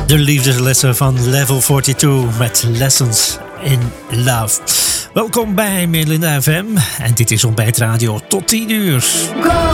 De liefdeslessen van Level 42 met Lessons in Love. Welkom bij Melinda FM en dit is Ontbijt Radio tot 10 uur. Go!